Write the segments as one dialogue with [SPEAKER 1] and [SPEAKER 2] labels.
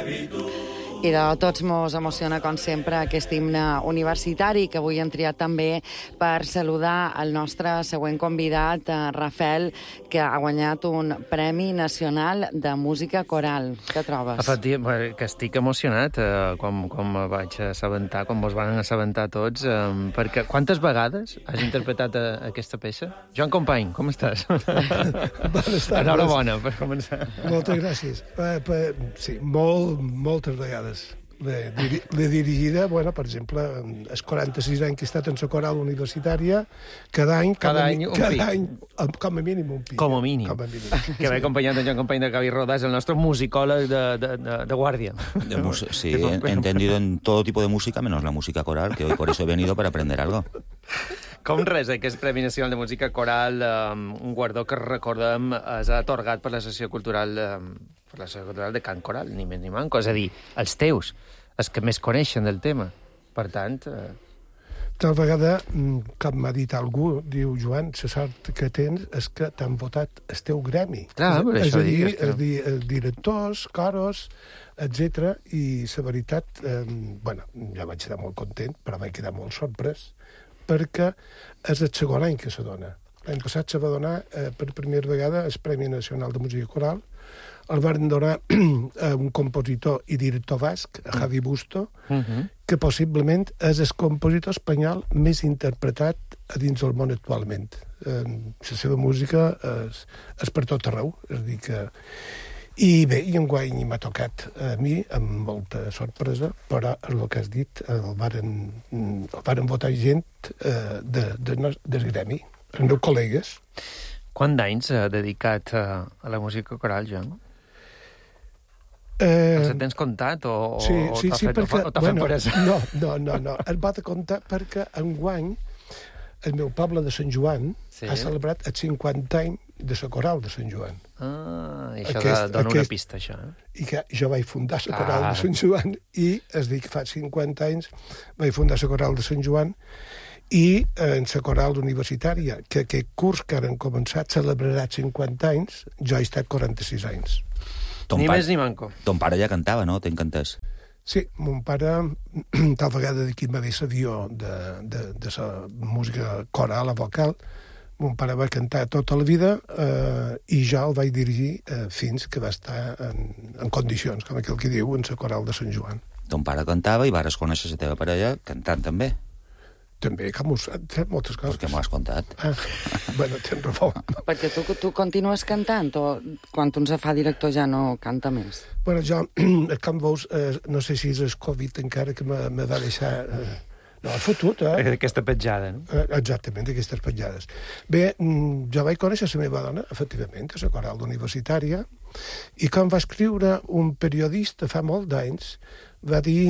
[SPEAKER 1] I de tots mos emociona, com sempre, aquest himne universitari que avui hem triat també per saludar el nostre següent convidat, Rafael, que ha guanyat un Premi Nacional de Música Coral. Què trobes?
[SPEAKER 2] Efectivament, que estic emocionat quan me vaig assabentar, quan vos van assabentar tots, perquè quantes vegades has interpretat aquesta peça? Joan Company, com estàs?
[SPEAKER 3] Bones tardes.
[SPEAKER 2] Enhorabona, per començar.
[SPEAKER 3] Moltes gràcies. Sí, moltes vegades. L'he dirigida, bueno, per exemple, els 46 anys que he estat en la coral universitària, cada any, com a mínim un pic.
[SPEAKER 2] Com a mínim. Que va acompanyant en Joan Company de Gavi Rodàs, el nostre musicòleg de guàrdia.
[SPEAKER 4] Sí, he entendido en todo tipo de música, menos la música coral, que hoy por eso he venido para aprender algo.
[SPEAKER 2] Com res, aquest Premi Nacional de Música Coral, un guardó que recordem és atorgat per la Secció Cultural de Can Coral, ni més ni manco, és a dir, els teus, els que més coneixen del tema. Per tant...
[SPEAKER 3] Tal vegada, com m'ha dit algú, diu, Joan, la sort que tens és que t'han votat el teu gremi.
[SPEAKER 2] Clar, per això dic.
[SPEAKER 3] És a dir, directors, coros, etc. I la veritat, bueno, ja vaig estar molt content, però vaig quedar molt sorprès, perquè és el segon any que se dona. L'any passat se va donar per primera vegada el Premi Nacional de Música Coral. El van donar a un compositor i director basc, Javi Busto, que possiblement és el compositor espanyol més interpretat a dins del món actualment. La seva música és per tot arreu. És a dir que... I bé, i enguany m'ha tocat a mi, amb molta sorpresa, però és el que has dit, el varen votar gent del gremi, els meus col·legues.
[SPEAKER 2] Quant d'anys ha dedicat a la música coral, Joan? Els tens comptat o t'ha fet peresa?
[SPEAKER 3] No, el va de comptar perquè enguany el meu poble de Sant Joan ha celebrat els 50 anys de la coral de Sant Joan.
[SPEAKER 2] I això dona una pista, això.
[SPEAKER 3] I que jo vaig fundar la coral de Sant Joan i, és dir, que fa 50 anys vaig fundar la coral de Sant Joan i en la coral universitària, que aquest curs que han començat celebrarà 50 anys, jo he estat 46 anys.
[SPEAKER 2] Ni més ni manco.
[SPEAKER 4] Ton pare ja cantava, no? T'he encantat.
[SPEAKER 3] Sí, mon pare, tal vegada d'aquí m'ha vist avió de la música coral, la vocal. Mon pare va cantar tota la vida i jo el vaig dirigir fins que va estar en condicions, com aquell que diu, en la coral de Sant Joan.
[SPEAKER 4] Ton pare cantava i vares conèixer la teva parella cantant també.
[SPEAKER 3] També, com ho saps, moltes coses.
[SPEAKER 4] Perquè m'ho has contat.
[SPEAKER 3] Bueno, tens raó.
[SPEAKER 1] Perquè tu continues cantant o quan un se fa director ja no canta més?
[SPEAKER 3] Bueno, jo, com veus, no sé si és el Covid encara que me va deixar... No, ha fotut,
[SPEAKER 2] Aquesta petjada, no?
[SPEAKER 3] Exactament, aquestes petjades. Bé, jo vaig conèixer la meva dona, efectivament, a la coral universitària, i quan va escriure un periodista fa molt d'anys, va dir...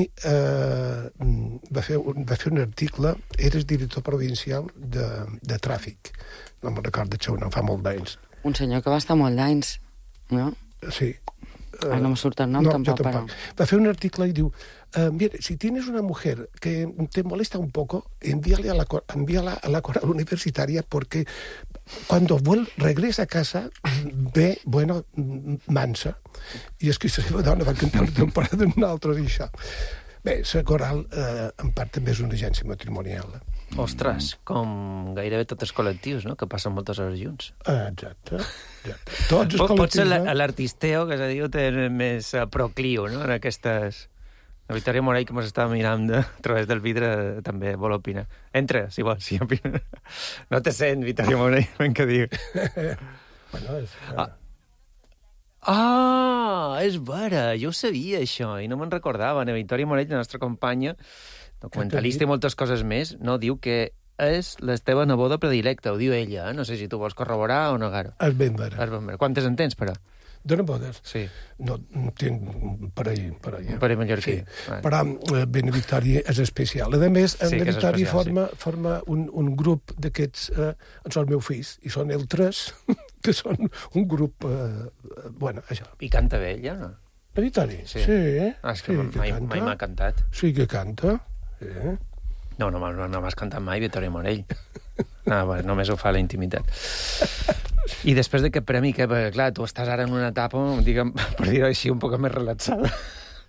[SPEAKER 3] va fer un article, eres director provincial de tràfic. No me'n recordo el seu nom, fa molt d'anys.
[SPEAKER 1] Un senyor que va estar molt d'anys, no?
[SPEAKER 3] Sí.
[SPEAKER 1] No me surt el nom, tampoc, però...
[SPEAKER 3] Va fer un article i diu, mira, si tienes una mujer que te molesta un poco, envíala a la coral universitaria porque cuando regresa a casa ve, bueno, mansa. I és que la seva dona va cantar una temporada amb nosaltres i això. Bé, la coral, en part, també és una agència matrimonial.
[SPEAKER 2] Ostres, com gairebé tots els col·lectius, no?, que passen moltes hores junts.
[SPEAKER 3] Exacte. Tots els col·lectius...
[SPEAKER 2] Potser l'artisteo, que se diu, té més procliu, no?, en aquestes... La Victòria Morell, que ens estava mirant a través del vidre, també vol opinar. Entra, si vols, si opina. No te sent, Victòria Morell, ben que diu.
[SPEAKER 3] Bueno, és...
[SPEAKER 2] És vera, jo ho sabia, això, i no me'n recordava. La Victòria Morell, la nostra companya, documentalista i moltes coses més, no, diu que és la teva neboda predilecta, ho diu ella, no sé si tu vols corroborar o negar-ho.
[SPEAKER 3] És ben vera.
[SPEAKER 2] Quantes en tens, però?
[SPEAKER 3] De nebodes?
[SPEAKER 2] Sí.
[SPEAKER 3] No, tinc un parell.
[SPEAKER 2] Un parell mallorquí.
[SPEAKER 3] Sí. Però Victòria és especial. A més, Victòria forma un grup d'aquests, són els meus fills, i són el 3, que són un grup, bueno, això.
[SPEAKER 2] I canta bé, ella, no?
[SPEAKER 3] La Victòria?
[SPEAKER 2] Sí. És que mai m'ha cantat.
[SPEAKER 3] Sí que canta, sí.
[SPEAKER 2] No m'has cantat mai, Victòria Morell. Només ho fa a la intimitat. I després d'aquest premi, que, clar, tu estàs ara en una etapa, diguem, per dir-ho així, un poc més relaxada.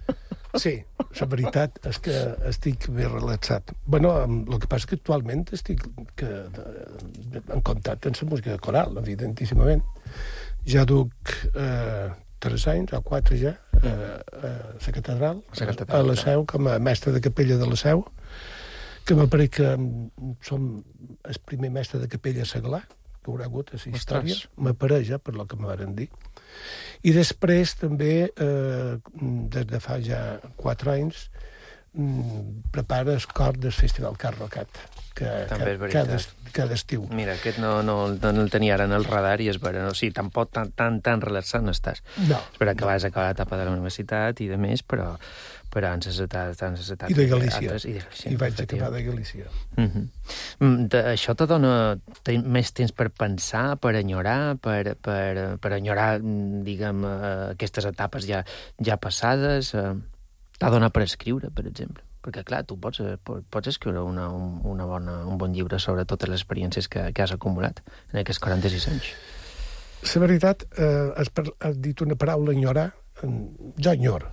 [SPEAKER 3] Sí, la veritat és que estic més relaxat. Bueno, el que passa és que actualment estic en contacte amb la música coral, evidentíssimament. Ja duc 3 anys, o 4 ja, a la catedral, a la Seu, com a mestre de capella de la Seu, que m'apareix que som el primer mestre de capella seglar que haurà hagut a la història. M'apareix, per lo que me van dir. I després també, des de fa ja 4 anys, prepara el cor del Festival Carrocat, cada estiu.
[SPEAKER 2] Mira, aquest no el tenia ara en el radar i és vera, o sigui, tampoc tan relaxat no estàs.
[SPEAKER 3] No.
[SPEAKER 2] Espera que vas acabar l'etapa de la universitat i de més, però en les etapes...
[SPEAKER 3] I de Galícia.
[SPEAKER 2] I
[SPEAKER 3] vaig acabar de Galícia.
[SPEAKER 2] Això te dona més temps per pensar, per enyorar, per enyorar, diguem, aquestes etapes ja passades. T'ha donat per escriure, per exemple. Perquè, clar, tu pots escriure un bon llibre sobre totes les experiències que has acumulat en aquests 46 anys.
[SPEAKER 3] La veritat, has dit una paraula, enyorar. Jo enyor.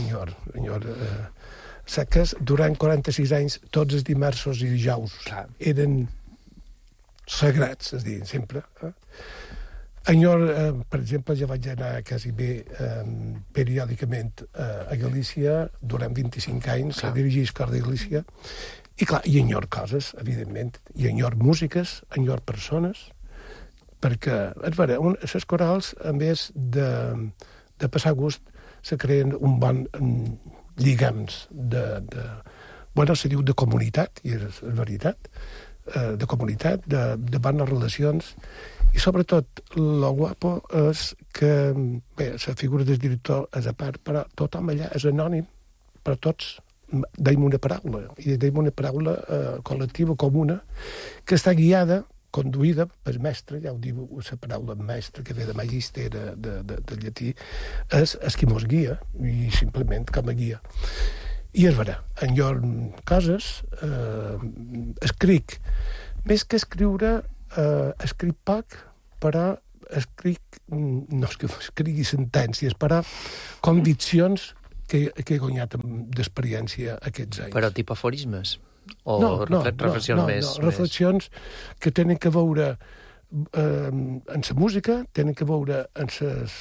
[SPEAKER 3] Sé que durant 46 anys, tots els dimarts i dijous eren sagrats, és a dir, sempre. Enyor, per exemple, ja vaig anar quasi bé periòdicament a Galícia durant 25 anys, a dirigir el cor de Galícia, i clar, i enyor coses, evidentment, i enyor músiques, enyor persones, perquè, és vera, les corals, a més de passar gust, se creen un bon lligams bueno, se diu de comunitat, i és veritat, de comunitat, de bones relacions, i sobretot el guapo és que, bé, la figura del director és a part, però tothom allà és anònim, però tots deim una paraula, i deim una paraula col·lectiva, comuna, que està guiada, conduïda per mestre, ja ho diu la paraula mestre, que ve de magister, de llatí, és qui mos guia, i simplement com a guia. I és vera, enyor coses, escric. Més que escriure, escric poc, però escric, no és que escrigui sentències, però conviccions que he guanyat d'experiència aquests anys.
[SPEAKER 2] Però tipus aforismes? O reflexions més?
[SPEAKER 3] No, reflexions que tenen que veure en la música, tenen que veure en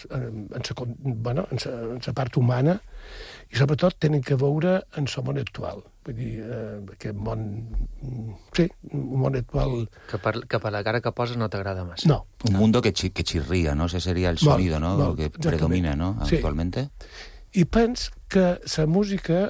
[SPEAKER 3] la part humana i sobretot tenen que veure en el món actual. Vull dir, aquest món... Sí, un món actual...
[SPEAKER 2] Que per la cara que poses no t'agrada massa.
[SPEAKER 3] No.
[SPEAKER 4] Un mundo que chirría, ¿no? Ese sería el sonido, ¿no? Lo que predomina, ¿no? Actualmente.
[SPEAKER 3] I pens que la música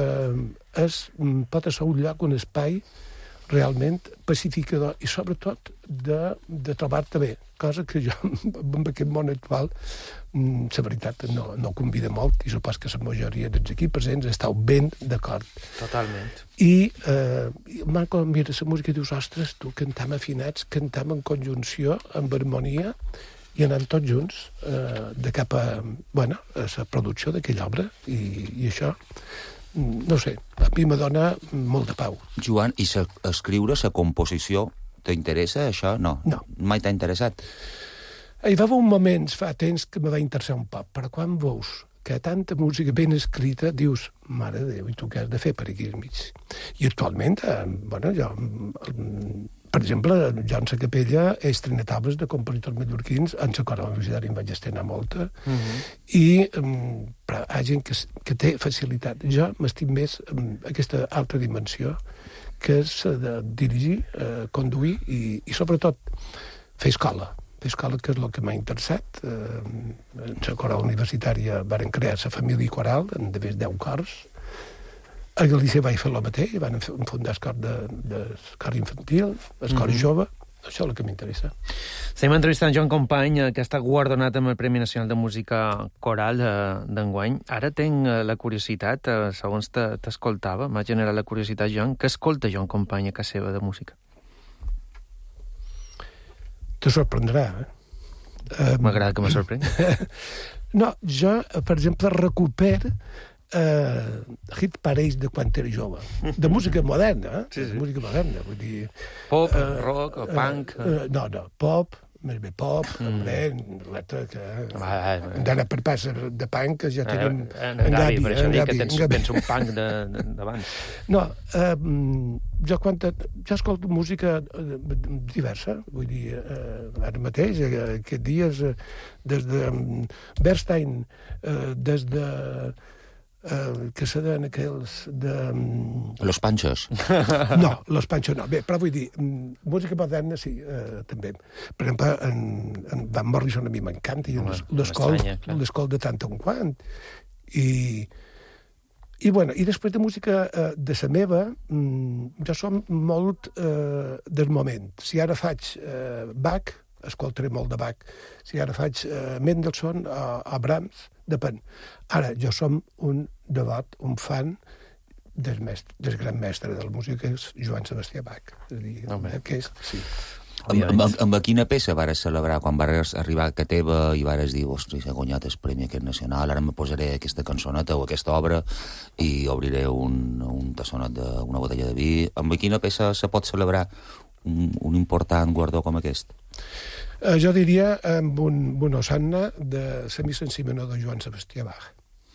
[SPEAKER 3] pot ser un lloc, un espai realment pacificador i sobretot de trobar-te bé, cosa que jo en aquest món actual la veritat no convida molt i supos que la majoria dels aquí presents esteu ben d'acord.
[SPEAKER 2] Totalment.
[SPEAKER 3] I Marco mira la música i dius, ostres, tu cantem afinats, cantem en conjunció, amb harmonia, i anant tots junts de cap a la producció d'aquella obra i això, no sé, a mi me dona molt de pau.
[SPEAKER 4] Joan, i escriure, la composició, t'interessa això? No. Mai t'ha interessat?
[SPEAKER 3] Hi va haver un moment, fa temps, que me va interessar un poc, però quan veus que tanta música ben escrita, dius, mare de Déu, i tu què has de fer per aquí al mig? I actualment, jo... Per exemple, jo en la capella he estrenat tables de compositors mallorquins, en la Coral Universitària em vaig estrenar molta, i però hi ha gent que té facilitat. Jo m'estic més en aquesta altra dimensió, que és de dirigir, conduir i sobretot fer escola. Fer escola, que és el que m'ha interessat. En la Coral Universitària varen crear la família coral, en de més 10 cors. A Galícia vaig fer el mateix, van fundar el cor infantil, el cor jove, això és el que m'interessa.
[SPEAKER 2] Estem entrevistant Joan Company, que està guardonat amb el Premi Nacional de Música Coral d'enguany. Ara tinc la curiositat, segons t'escoltava, m'ha generat la curiositat, Joan, què escolta Joan Company a casa seva de música?
[SPEAKER 3] Te sorprendrà,
[SPEAKER 2] M'agrada que me sorprengui.
[SPEAKER 3] No, jo, per exemple, recupero hit parells de quan era jove. De música moderna,
[SPEAKER 2] Sí.
[SPEAKER 3] música moderna, vull dir...
[SPEAKER 2] Pop, rock, punk...
[SPEAKER 3] No, pop, més bé pop, letra, que hem d'anar per pas de punk, que ja tenim
[SPEAKER 2] en Gavi. Per això dic que tens un punk d'abans.
[SPEAKER 3] No, jo escolto música diversa, vull dir, ara mateix, aquests dies, des de Bernstein, des de que seran aquells de...
[SPEAKER 4] Los Panchos.
[SPEAKER 3] No, Los Panchos no. Bé, però vull dir, música moderna sí, també. Per exemple, en Van Morrison a mi m'encanta, i l'escolto de tant en quant. I després de música de la meva, jo som molt del moment. Si ara faig Bach, escoltaré molt de Bach. Si ara faig Mendelssohn o Brahms, depèn. Ara, jo som un debat, un fan del gran mestre de la música, que és Joan Sebastià Bach. És a dir, aquest, sí.
[SPEAKER 4] Amb quina peça vares celebrar quan vares arribar a casa teva i vares dir, ostres, he guanyat el Premi aquest nacional, ara me posaré aquesta cançoneta o aquesta obra i obriré un tassonet d'una botella de vi? Amb quina peça se pot celebrar un important guardó com aquest?
[SPEAKER 3] Jo diria amb un Osanna de Semisensi menor de Joan Sebastià Bach.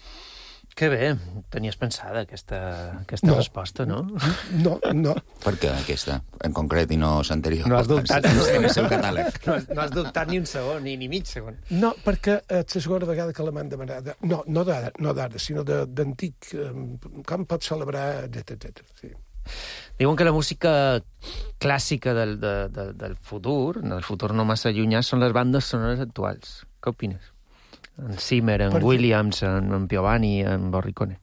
[SPEAKER 2] Que bé, tenies pensada aquesta resposta, no?
[SPEAKER 3] No.
[SPEAKER 4] Per què aquesta, en concret, i no l'anterior?
[SPEAKER 2] No has dubtat
[SPEAKER 4] en el seu catàleg.
[SPEAKER 2] No has dubtat ni un segon, ni mig segon.
[SPEAKER 3] No, perquè és la segona vegada que la m'han demanat. No d'ara, sinó d'antic. Com pots celebrar, etc. Sí.
[SPEAKER 2] Diuen que la música clàssica del futur no massa llunyà, són les bandes sonores actuals. Què opines? En Zimmer, en Williams, en Piovani, en Morricone.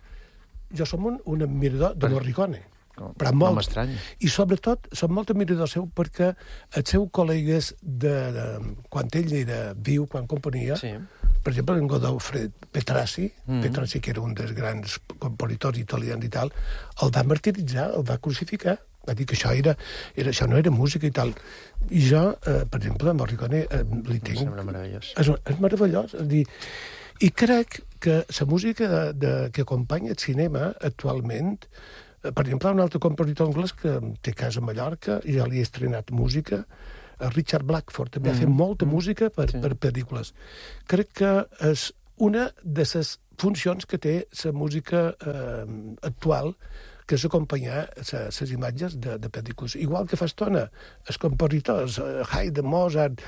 [SPEAKER 3] Jo som un admirador de Morricone. Però
[SPEAKER 2] molt.
[SPEAKER 3] No
[SPEAKER 2] m'estranya.
[SPEAKER 3] I sobretot som molt admiradors seu perquè els seus col·legues quan ell era viu, quan componia, sí. Per exemple, en Godofredo Petrassi, que era un dels grans compositors italians i tal, el va martiritzar, el va crucificar, va dir que això no era música i tal. I jo, per exemple, a Morricone li tinc...
[SPEAKER 2] Em sembla meravellós.
[SPEAKER 3] És meravellós. És dir, i crec que la música que acompanya el cinema actualment, per exemple, un altre compositor anglès que té casa a Mallorca, i ja li he estrenat música, Richard Blackford, també ha fet molta música per pel·lícules. Crec que és una de les funcions que té la música actual, que és acompanyar les imatges de pel·lícules. Igual que fa estona, els compositors, Haydn, Mozart,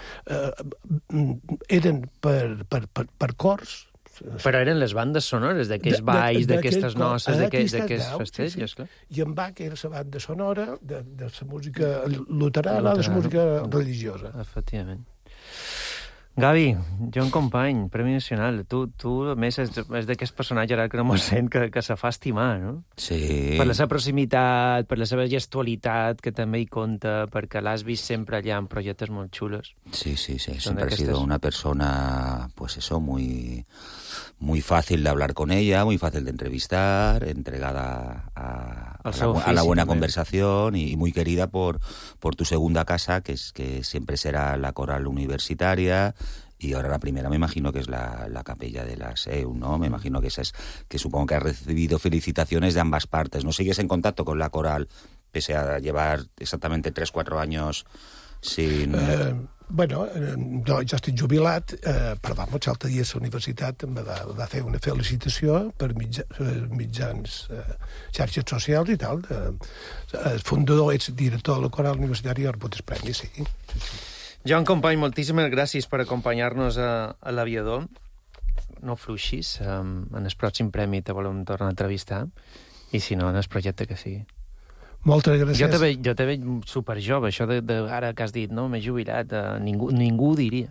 [SPEAKER 3] eren per cors.
[SPEAKER 2] Però eren les bandes sonores d'aquells balls, d'aquestes noces, d'aquests festejos, clar.
[SPEAKER 3] I en Bach era la banda sonora de la música luterana, de la música religiosa.
[SPEAKER 2] Efectivament. Gavi, Joan Company, Premi Nacional. Tu a més, és d'aquest personatge ara que no mos sent que se fa estimar, no?
[SPEAKER 4] Sí.
[SPEAKER 2] Per la seva proximitat, per la seva gestualitat, que també hi compta, perquè l'has vist sempre allà en projectes molt xulos.
[SPEAKER 4] Sí. Siempre ha sido una persona, pues eso, muy fácil de hablar con ella, muy fácil de entrevistar, entregada a la buena conversación y muy querida por tu segunda casa, que siempre será la coral universitaria. Y ahora la primera me imagino que es la capella de la SEU, ¿no? Me imagino que que supongo que ha recibido felicitaciones de ambas partes. ¿No sigues en contacto con la coral, pese a llevar exactamente 3-4 años sin...
[SPEAKER 3] Bueno, jo estic jubilat, però vamos, l'altre dia a la universitat em va fer una felicitació per mitjans xarxes socials i tal. El fundador, ets director de la coral universitària, i rebut el premi, sí.
[SPEAKER 2] Joan Company, moltíssimes gràcies per acompanyar-nos a l'Aviador. No fluixis, en el pròxim premi te volem tornar a entrevistar, i si no, en el projecte que sigui.
[SPEAKER 3] Moltes gràcies.
[SPEAKER 2] Jo te veig superjove, això de ara que has dit, no? M'he jubilat, ningú ho diria.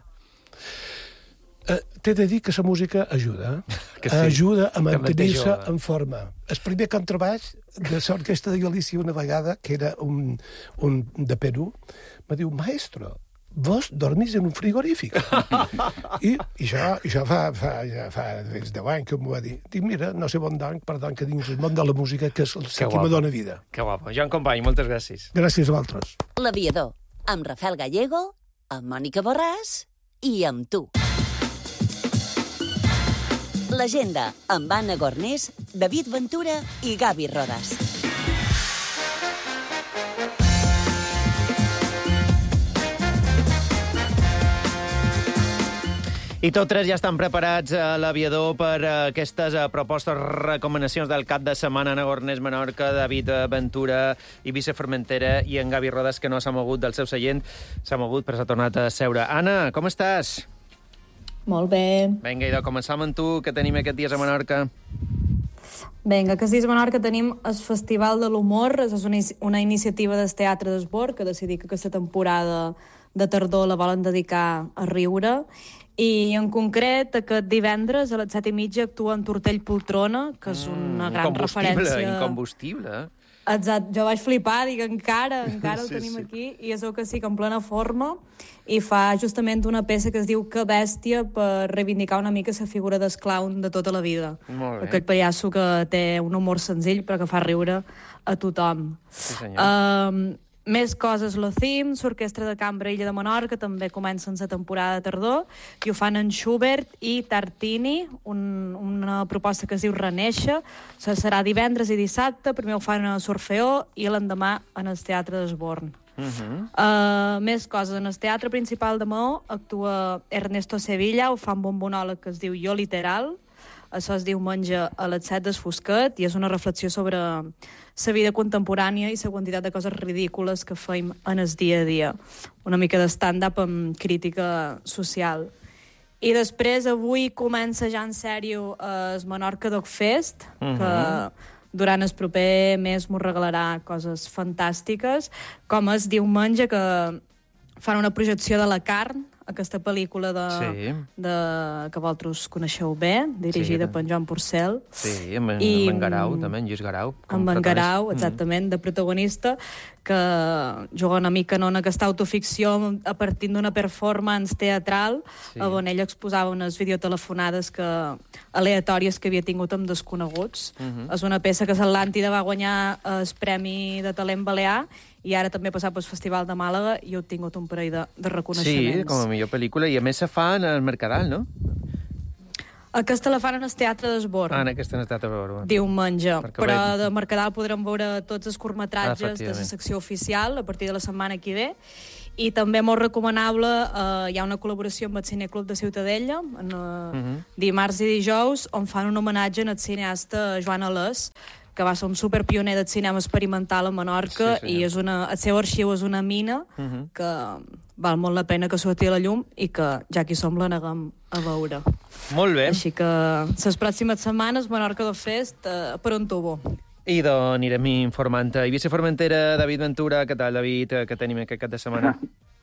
[SPEAKER 3] T'he de dir que la música ajuda.
[SPEAKER 2] Que sí.
[SPEAKER 3] Ajuda a mantenir-se en forma. El primer contrabaix de l'Orquestra de Galícia una vegada, que era un de Perú, me diu, maestro, vos dormís en un frigorífic. I això fa 10 anys que m'ho va dir. Dic, mira, no sé bon danc, per tant, que dins el món de la música, que és el que me dóna vida.
[SPEAKER 2] Que guapo. Joan Company, moltes gràcies.
[SPEAKER 3] Gràcies a vosaltres.
[SPEAKER 5] L'Aviador, amb Rafael Gallego, amb Mònica Borràs i amb tu. L'Agenda, amb Anna Gornés, David Ventura i Gavi Rodas.
[SPEAKER 2] I tots tres ja estan preparats a l'aviador per aquestes propostes, recomanacions del cap de setmana. Anna Gornés, Menorca, David Ventura, Eivissa Formentera i en Gavi Rodas, que no s'ha mogut del seu seient. S'ha mogut, però s'ha tornat a seure. Anna, com estàs?
[SPEAKER 6] Molt bé.
[SPEAKER 2] Vinga, idò, començam amb tu, que tenim aquests dies a Menorca.
[SPEAKER 6] Vinga, aquests dies a Menorca tenim el Festival de l'Humor. És una iniciativa del Teatre d'Esbor que decidí que aquesta temporada de tardor la volen dedicar a riure. I en concret, aquest divendres a les 7:30 actua en Tortell Poltrona, que és una gran referència...
[SPEAKER 2] Incombustible.
[SPEAKER 6] Exacte, jo vaig flipar, dic, encara el tenim aquí, i és el que sí que en plena forma, i fa justament una peça que es diu Que bèstia, per reivindicar una mica la figura del clown de tota la vida. Aquest pallasso que té un humor senzill però que fa riure a tothom.
[SPEAKER 2] Sí, senyor.
[SPEAKER 6] Més coses, l'OCIM, l'Orquestra de Cambra Illa de Menorca, també comencen la temporada de tardor, i ho fan en Schubert i Tartini, una proposta que es diu Renéixer. Serà divendres i dissabte, primer ho fan a l'Orfeó i l'endemà en el Teatre d'Esborn. Més coses, en el Teatre Principal de Maó actua Ernesto Sevilla, ho fa amb un monòleg que es diu Jo Literal. Això es diumenge a les 7 del Fosquet i és una reflexió sobre la vida contemporània i la quantitat de coses ridícules que fem en el dia a dia. Una mica de stand-up amb crítica social. I després, avui comença ja en sèrio el Menorca Dog Fest, que durant el proper mes m'ho regalarà coses fantàstiques, com és diumenge que fan una projecció de La Carn, aquesta pel·lícula que vosaltres coneixeu bé, dirigida per en Joan Porcel.
[SPEAKER 2] Sí, amb en Garau, també, en Lluís Garau.
[SPEAKER 6] Amb en Garau, exactament, de protagonista, que juga una mica en aquesta autoficció a partir d'una performance teatral, on ell exposava unes videotelefonades aleatòries que havia tingut amb desconeguts. És una peça que l'Atlàntida va guanyar el Premi de Talent Balear i ara també ha passat pel Festival de Màlaga i ha obtingut un parell de reconeixements.
[SPEAKER 2] Sí, com a millor pel·lícula, i a més se fa en el Mercadal, no?
[SPEAKER 6] Aquesta la fan en el Teatre d'Esborn.
[SPEAKER 2] En aquesta en el Teatre d'Esborn.
[SPEAKER 6] Diumenge. Però de Mercadal podrem veure tots els curtmetratges de la secció oficial a partir de la setmana que ve. I també molt recomanable, hi ha una col·laboració amb el Cineclub de Ciutadella, dimarts i dijous, on fan un homenatge al cineasta Joan Alès, que va ser un superpioner del cinema experimental a Menorca, i el seu arxiu és una mina que val molt la pena que surti a la llum i que ja que hi som l'aneguem a veure.
[SPEAKER 2] Molt bé.
[SPEAKER 6] Així que les pròximes setmanes Menorca Dog Fest per un tubo.
[SPEAKER 2] I doncs anirem informant. Eivissa Formentera, David Ventura, què tal, David? Què tenim aquest cap de setmana?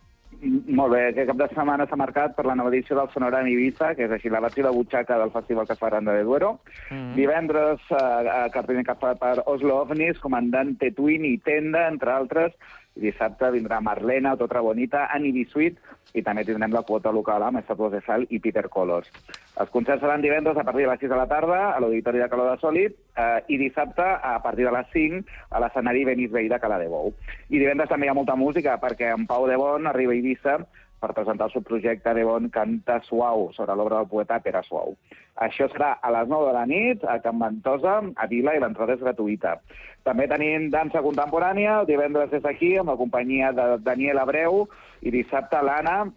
[SPEAKER 7] Molt bé, aquest cap de setmana s'ha marcat per la nova edició del Sonorama Eivissa, que és així la versió de butxaca del festival que es fa a Aranda de Duero. Divendres, cartell agafat per Oslo Ovnis, Comandant Tetwin i Tenda, entre altres. I dissabte vindrà Marlena, Otra Bonita, Annie Bisuit, i també tindrem la quota local amb Estatues de Sal i Peter Colors. Els concerts seran divendres a partir de les 6 de la tarda a l'Auditori de Caló de Sòlid i dissabte a partir de les 5 a l'escenari Benis Vell de Cala de Bou. I divendres també hi ha molta música perquè en Pau de Bon arriba a Eivissa per presentar el seu projecte De Bon Canta Suau sobre l'obra del poeta Pere Suau. Això serà a les 9 de la nit a Can Ventosa, a Vila, i l'entrada és gratuïta. També tenim dansa contemporània, el divendres és aquí, amb la companyia de Daniel Abreu, i dissabte l'Anna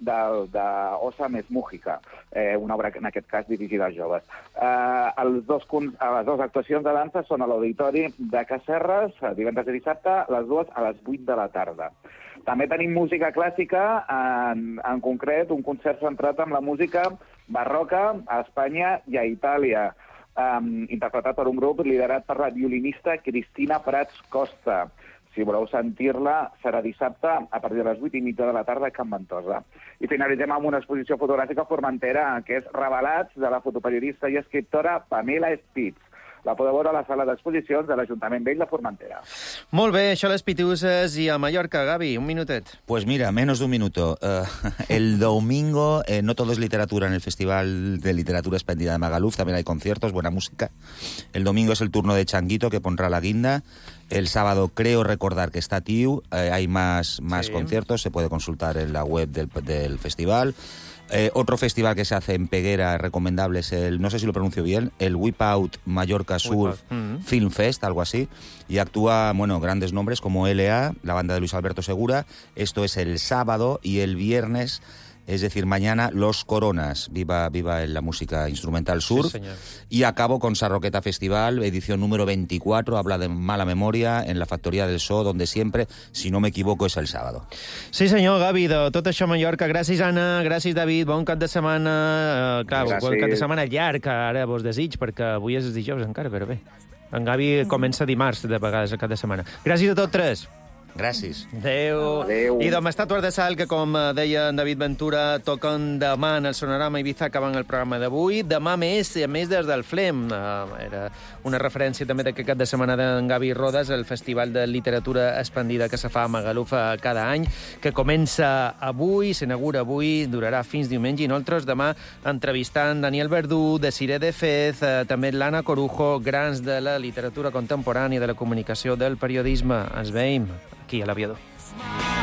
[SPEAKER 7] d'Osa Més Mújica, una obra en aquest cas dirigida als joves. Les dues actuacions de dansa són a l'Auditori de Casserres, divendres i dissabte, les dues a les 8 de la tarda. També tenim música clàssica, en concret un concert centrat en la música barroca a Espanya i a Itàlia, interpretat per un grup liderat per la violinista Cristina Prats Costa. Si voleu sentir-la, serà dissabte a partir de les 8:30 de la tarda a Can Ventosa. I finalitzem amb una exposició fotogràfica a Formentera, que és Revelats, de la fotoperiodista i escriptora Pamela Spitz. La podeu veure a la sala d'exposicions de l'Ajuntament Vell de Formentera.
[SPEAKER 2] Molt bé, això a les Pitiuses i a Mallorca. Gavi, un minutet.
[SPEAKER 4] Pues mira, menos de un minuto. El domingo, no todo es literatura en el Festival de Literatura Espléndida de Magaluf, también hay conciertos, buena música. El domingo es el turno de Changuito, que pondrá la guinda. El sábado creo recordar que está TIU, hay más conciertos, se puede consultar en la web del festival. Otro festival que se hace en Peguera recomendable es no sé si lo pronuncio bien, el Whip Out Mallorca Surf Film Fest, algo así, y actúa, grandes nombres como LA, la banda de Luis Alberto Segura. Esto es el sábado, y el viernes Es decir, mañana Los Coronas, viva la música instrumental surf.
[SPEAKER 2] Sí, señor.
[SPEAKER 4] Y acabo con Sarroqueta Festival, edición número 24, habla de mala memoria, en la Factoría del So, donde siempre, si no me equivoco, es el sábado.
[SPEAKER 2] Sí, senyor, Gavi, de tot això a Mallorca. Gràcies, Anna, gràcies, David, bon cap de setmana. Clar, bon cap de setmana llarg, ara vos desig, perquè avui és dijous encara, però bé. En Gavi comença dimarts, de vegades, a cap de setmana. Gràcies a tots tres.
[SPEAKER 4] Gràcies.
[SPEAKER 2] Adéu.
[SPEAKER 7] Adéu.
[SPEAKER 2] I doncs estàtues de sal que, com deia en David Ventura, toquen demà en el Sonorama Ibiza, acabant el programa d'avui. Demà més, a més des del FLEM. Era una referència també d'aquest cap de setmana d'en Gavi Rodes, el Festival de Literatura Expandida que se fa a Magaluf cada any, que comença avui, s'inaugura avui, durarà fins diumenge, i nosaltres demà entrevistant Daniel Verdú, de Cire de Fez, també l'Anna Corujo, grans de la literatura contemporània, de la comunicació, del periodisme. Ens veiem aquí a l'Aviador.